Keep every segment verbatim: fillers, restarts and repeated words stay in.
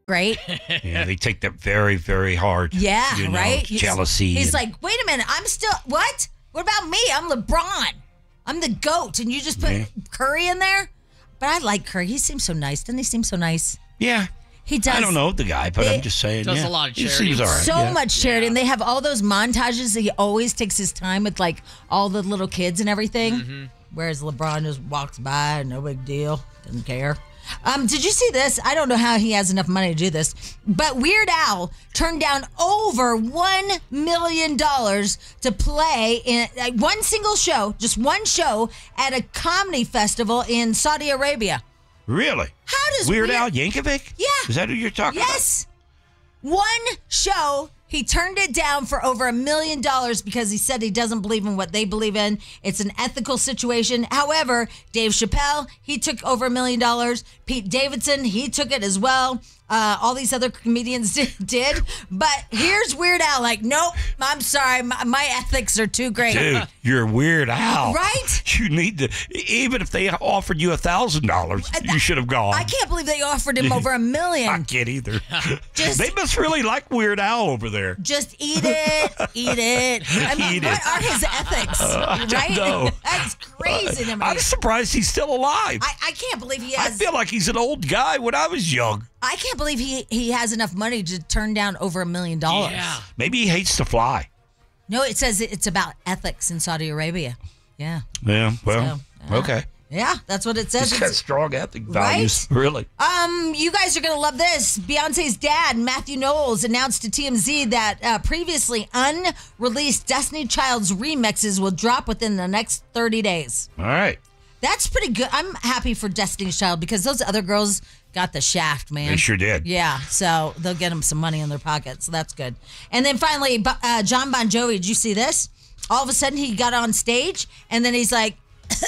Right? Yeah, they take that very, very hard. Yeah, you know, right? Jealousy. He's, he's and, like, wait a minute, I'm still, what? What about me? I'm LeBron. I'm the GOAT. And you just put Yeah. Curry in there? But I like Curry. He seems so nice. Doesn't he seem so nice? yeah. He does. I don't know the guy, but They- I'm just saying. Does yeah. a lot of He charity. seems all right. So yeah. much charity. And they have all those montages that he always takes his time with, like, all the little kids and everything. Mm-hmm. Whereas LeBron just walks by, no big deal. Doesn't care. Um, did you see this? I don't know how he has enough money to do this, but Weird Al turned down over one million dollars to play in uh, one single show, just one show, at a comedy festival in Saudi Arabia. Really? How does Weird Weird- Al Yankovic? Yeah. Is that who you're talking Yes. One show, he turned it down for over a million dollars because he said he doesn't believe in what they believe in. It's an ethical situation. However, Dave Chappelle, he took over a million dollars. Pete Davidson, he took it as well. Uh, all these other comedians did. But here's Weird Al like, nope, I'm sorry. My, my ethics are too great. about? Dude, you're Weird Al. Right? You need to, even if they offered you a thousand dollars, you should have gone. I can't believe they offered him over a I million. can't either. Just- they must really like Weird Al over there. Just eat it, eat it. I mean, Eat what it. are his ethics? I don't right? know. That's crazy to me. I'm surprised he's still alive. I, I can't believe he I has. feel like he's an old guy when I was young. I can't believe he he has enough money to turn down over a million dollars. Yeah. Maybe he hates to fly. No, it says it's about ethics in Saudi Arabia. Yeah. Yeah, well, So, uh, okay. Yeah, that's what it says. He's got It's- strong ethic values, Right? really. Um, you guys are gonna love this. Beyonce's dad, Matthew Knowles, announced to T M Z that uh, previously unreleased Destiny Child's remixes will drop within the next thirty days. All right. That's pretty good. I'm happy for Destiny's Child because those other girls got the shaft, man. They sure did. Yeah, so they'll get them some money in their pocket, so that's good. And then finally, Bu- uh, John Bon Jovi, did you see this? All of a sudden, he got on stage, and then he's like,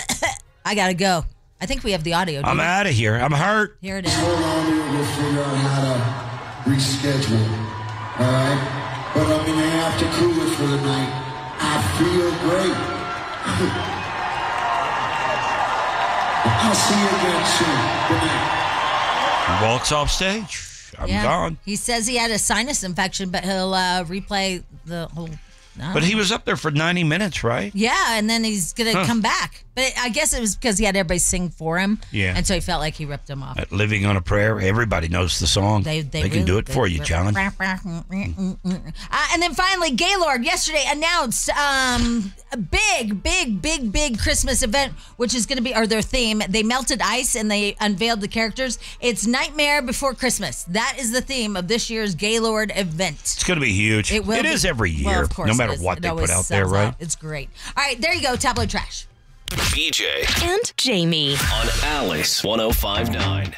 I gotta go. I think we have the audio. I'm don't we? out of here. I'm hurt. Here it is. Hold on here, we'll figure out how to reschedule. All right? But I'm going to have to cool it for the night. I feel great. I'll see you again soon. Good night. He walks off stage. I'm Yeah. gone. He says he had a sinus infection, but he'll uh, replay the whole. no. But he was up there for ninety minutes, right? Yeah, and then he's gonna Huh. come back. But I guess it was because he had everybody sing for him. Yeah. And so he felt like he ripped him off. At Living on a Prayer, everybody knows the song. They, they, can really- do it they- for you, John. Uh, and then finally, Gaylord yesterday announced um, a big, big, big, big Christmas event, which is going to be, or their theme. They melted ice and they unveiled the characters. It's Nightmare Before Christmas. That is the theme of this year's Gaylord event. It's going to be huge. It will. It be- is every year, well, of course no it matter is. what It they always put out there, sells right? out. It's great. All right, there you go. Tabloid trash. B J And Jamie. on Alice one oh five point nine.